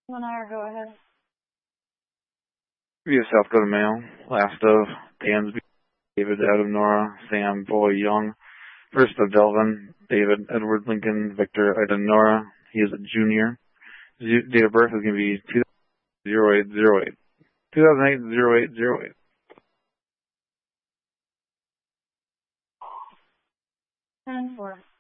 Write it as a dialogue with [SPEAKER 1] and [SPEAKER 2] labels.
[SPEAKER 1] Lenore, go ahead.
[SPEAKER 2] Via South Dakota Mail. Last of Dansby, David, Adam, Nora, Sam, Boy, Young. First of Delvin, David, Edward, Lincoln, Victor, Ida, Nora. He is a junior. Date of birth is going to be 2008. 2008.
[SPEAKER 1] 10-4.